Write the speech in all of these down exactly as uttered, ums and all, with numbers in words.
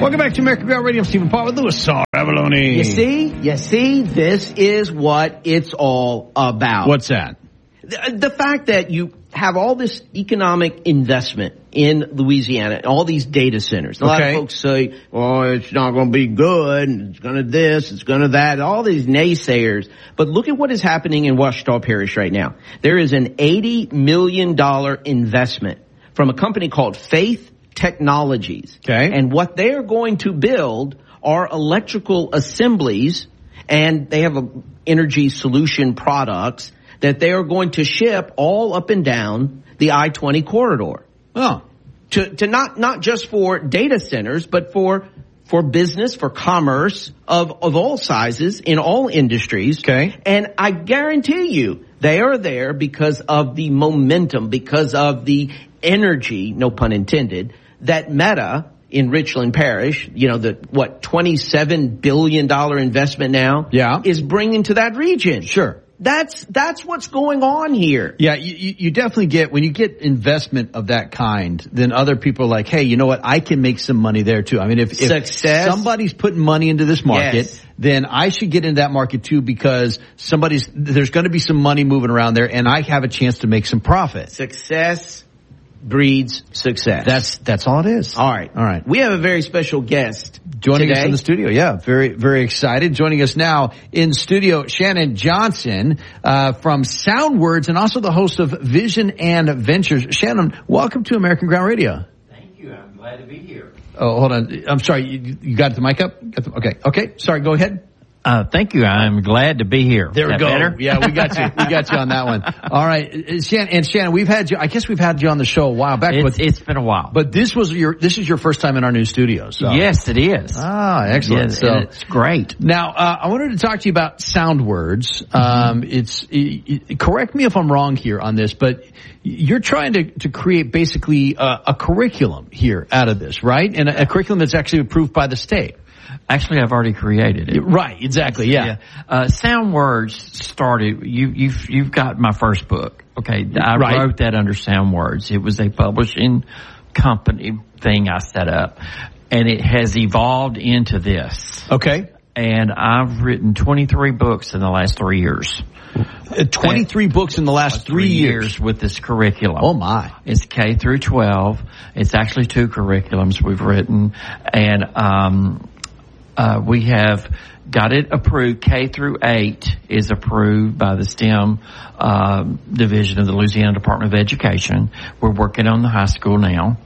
Welcome back to American Ground Radio. Stephen Paul with Louis Saar Avalone. You see? You see? This is what it's all about. What's that? The, the fact that you have all this economic investment in Louisiana, all these data centers. A lot Okay. of folks say, oh, it's not going to be good, and it's going to this, it's going to that, all these naysayers. But look at what is happening in Ouachita Parish right now. There is an eighty million dollars investment from a company called Faith Technologies. Okay. And what they are going to build are electrical assemblies, and they have a energy solution products that they are going to ship all up and down the I twenty corridor. Oh. To, to not, not just for data centers, but for, for business, for commerce of, of all sizes in all industries. Okay. And I guarantee you they are there because of the momentum, because of the energy, no pun intended, that Meta in Richland Parish, you know, the, what, twenty-seven billion dollars investment now Yeah. is bringing to that region. Sure. That's, that's what's going on here. Yeah, you, you you definitely get, when you get investment of that kind, then other people are like, hey, you know what, I can make some money there too. I mean, if, if Success. somebody's putting money into this market, Yes. then I should get into that market too, because somebody's, there's going to be some money moving around there, and I have a chance to make some profit. Success breeds success. That's, that's all it is. all right. All right. We have a very special guest Joining today. us in the studio, yeah, very, very excited. Joining us now in studio, Shannon Johnson uh, from Soundwords, and also the host of Vision and Ventures. Shannon, welcome to American Ground Radio. Thank you. I'm glad to be here. Oh, hold on. I'm sorry. You, you got the mic up? Got the, okay. Okay. Sorry. Go ahead. Uh, thank you. I'm glad to be here. There we Is that go. better? Yeah, we got you. We got you on that one. All right, Uh, Shannon. And Shannon, we've had you. I guess we've had you on the show a while back, It's, but it's been a while. but this was your this is your first time in our new studio. So. Yes, it is. Ah, excellent. Yes, so and it's great. Now, uh, I wanted to talk to you about Soundwords. Um, it's it, it, correct me if I'm wrong here on this, but you're trying to, to create basically a, a curriculum here out of this, right? And a, a curriculum that's actually approved by the state. Actually, I've already created it. Right, exactly, yeah. Yeah. Uh, Soundwords started, you, you've, you've got my first book. Okay. I Right. wrote that under Soundwords. It was a publishing company thing I set up, and it has evolved into this. Okay. And I've written twenty-three books in the last three years. Uh, twenty-three books in the last three, Three years. years with this curriculum. Oh my. It's K through twelve. It's actually two curriculums we've written, and um, uh, we have got it approved. K through eight is approved by the STEM uh, division of the Louisiana Department of Education. We're working on the high school now.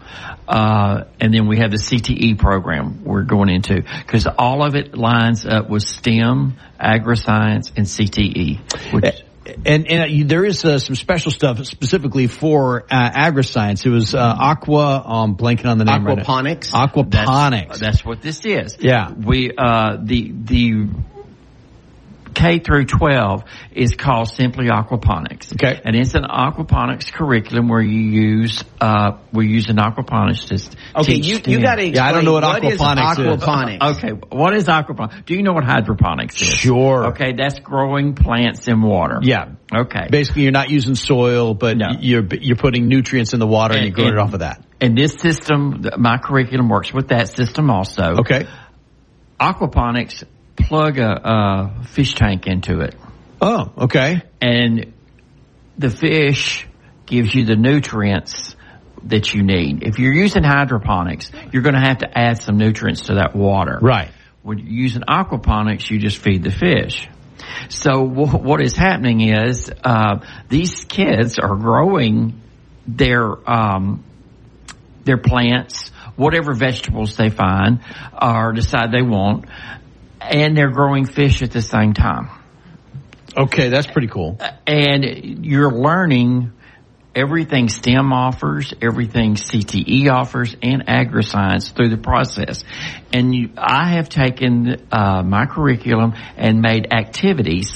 Uh, and then we have the C T E program we're going into, because all of it lines up with STEM, agri-science, and C T E. Which, And, and uh, you, there is uh, some special stuff specifically for uh, agri-science. It was uh, aqua, um, blanking on the name right now. Aquaponics. Aquaponics. That's, that's what this is. Yeah. We, uh, the, the K through twelve is called simply aquaponics. Okay. And it's an aquaponics curriculum where you use, uh, we use an aquaponics to Okay, teach you, STEM. you got to explain. Yeah, I don't know what what is aquaponics is. aquaponics. Okay, what is aquaponics? Do you know what hydroponics is? Sure. Okay, that's growing plants in water. Yeah. Okay. Basically, you're not using soil, but No. you're you're putting nutrients in the water and, And- you're growing and- it off of that. And this system, my curriculum works with that system also. Okay. Aquaponics, plug a, a fish tank into it, Oh, okay. and the fish gives you the nutrients that you need. If you're using hydroponics, you're going to have to add some nutrients to that water. Right. When you're using aquaponics, you just feed the fish. So w- what is happening is uh, these kids are growing their um, their plants, whatever vegetables they find or decide they want, and they're growing fish at the same time. Okay, that's pretty cool. And you're learning everything STEM offers, everything C T E offers, and agri-science through the process. And you, I have taken uh, my curriculum and made activities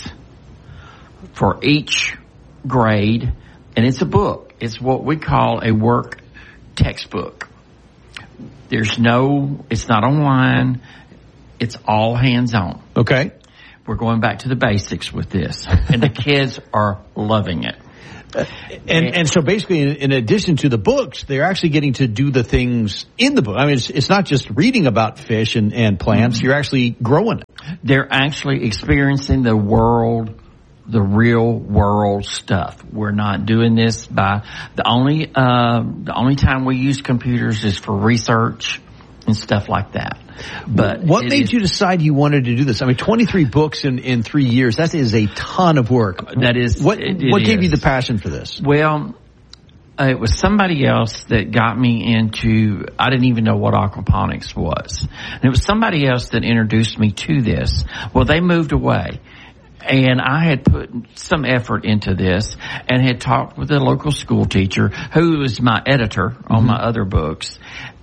for each grade, and it's a book. It's what we call a work textbook. There's no, it's not online. It's all hands-on. Okay. We're going back to the basics with this, and the kids are loving it. And and so basically, in, in addition to the books, they're actually getting to do the things in the book. I mean, it's, it's not just reading about fish and, and plants. You're actually growing it. They're actually experiencing the world, the real world stuff. We're not doing this by the only uh, the only time we use computers is for research and stuff like that. But what made is, you decide you wanted to do this? I mean, twenty-three books in, in three years, that is a ton of work. That is, what, it, it what gave is. you the passion for this? Well, uh, it was somebody else that got me into, I didn't even know what aquaponics was. And it was somebody else that introduced me to this. Well, they moved away. And I had put some effort into this and had talked with a local school teacher who was my editor on mm-hmm. my other books.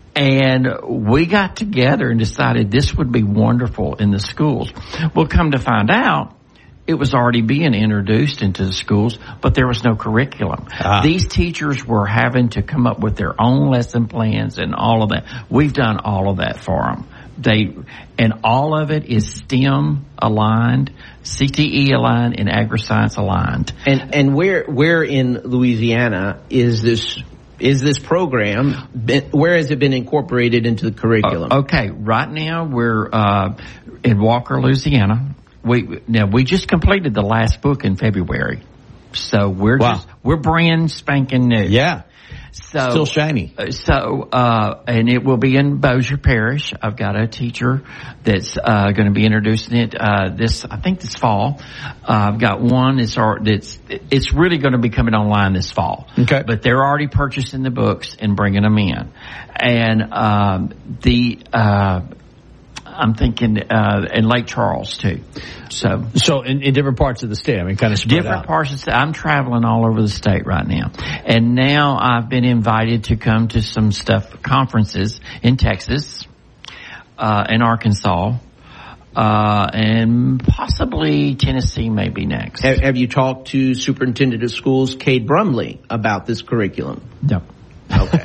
And we got together and decided this would be wonderful in the schools. Well, come to find out, it was already being introduced into the schools, but there was no curriculum. Ah. These teachers were having to come up with their own lesson plans and all of that. We've done all of that for them. They, and all of it is STEM aligned, C T E aligned, and agri-science aligned. And, and where, where in Louisiana is this Is this program, been, where has it been incorporated into the curriculum? Uh, okay, right now we're uh, in Walker, Louisiana. We now we just completed the last book in February, so we're wow. just we're brand spanking new. Yeah, so still shiny. So uh, and it will be in Bossier Parish. I've got a teacher that's uh, going to be introducing it uh, this I think this fall. Uh, I've got one that's that's it's really going to be coming online this fall. Okay, but they're already purchasing the books and bringing them in, and um, the. Uh, I'm thinking uh, in Lake Charles too. So, so in, in different parts of the state. I mean, kind of spread different out. parts of the state. I'm traveling all over the state right now, and now I've been invited to come to some stuff conferences in Texas, uh, in Arkansas, uh, and possibly Tennessee, maybe next. Have, have you talked to Superintendent of Schools Cade Brumley about this curriculum? No. Okay.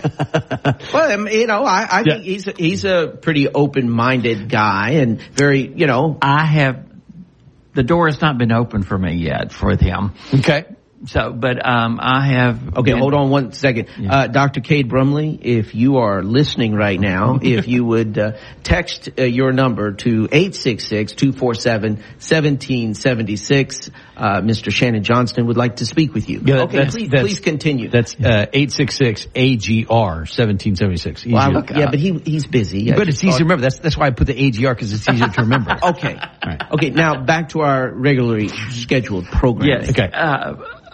Well, you know, I, I yeah. think he's a, he's a pretty open-minded guy and very, you know. I have, the door has not been open for me yet for him. Okay. So, but um, I have. Okay, been, hold on one second. Yeah. Uh, Doctor Cade Brumley, if you are listening right now, if you would uh, text uh, your number to eight six six, two four seven, one seven seven six, uh, Mister Shannon Johnston would like to speak with you. Yeah, okay, please, please continue. That's uh, eight six six A G R seventeen seventy-six. Well, look, yeah, but he he's busy. But it's easy to remember. That's that's why I put the A G R, because it's easier to remember. Okay. Right. Okay, now back to our regularly scheduled program. Yes. Okay. Uh,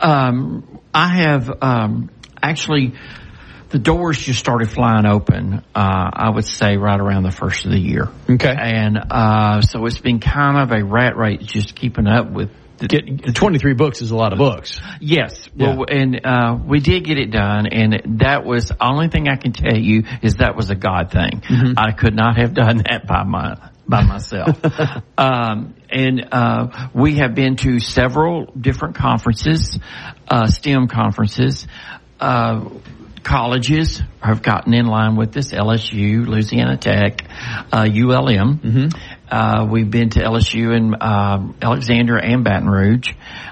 Um, I have, um, actually, the doors just started flying open, uh, I would say right around the first of the year. Okay. And, uh, so it's been kind of a rat race just keeping up with the, Get, twenty-three books is a lot of books. Yes. Well, yeah. and, uh, we did get it done, and that was, the only thing I can tell you is that was a God thing. Mm-hmm. I could not have done that by my, by myself. um, and, uh, we have been to several different conferences, uh, STEM conferences, uh, colleges have gotten in line with this, L S U, Louisiana Tech, uh, U L M. Mm-hmm. Uh, we've been to L S U in, uh, Alexandria and Baton Rouge.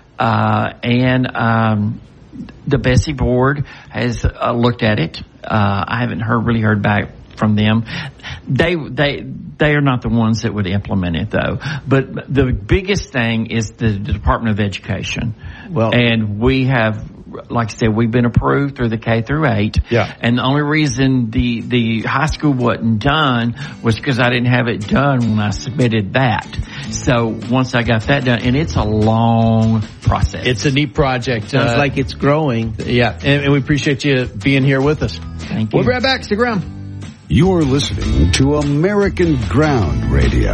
Uh, and, um, the Bessie board has uh, looked at it. Uh, I haven't heard, really heard back from them. They, they, they are not the ones that would implement it though. But the biggest thing is the, the Department of Education. Well, and we have, like I said, we've been approved through the K through eight. Yeah. And the only reason the, the high school wasn't done was because I didn't have it done when I submitted that. So once I got that done, and it's a long process. It's a neat project. Sounds uh, like it's growing. Yeah. And, and we appreciate you being here with us. Thank you. We'll be right back. Stick around. You're listening to American Ground Radio.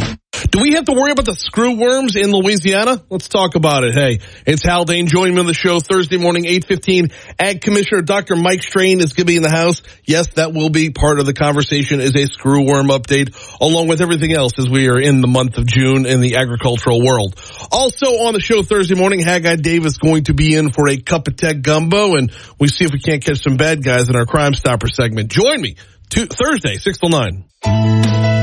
Do we have to worry about the screw worms in Louisiana? Let's talk about it. Hey, it's Haldane. Joining me on the show Thursday morning, eight fifteen. Ag Commissioner Doctor Mike Strain is going to be in the house. Yes, that will be part of the conversation, is a screw worm update, along with everything else as we are in the month of June in the agricultural world. Also on the show Thursday morning, Haggai Davis going to be in for a cup of tech gumbo, and we see if we can't catch some bad guys in our Crime Stopper segment. Join me to Thursday, six till nine.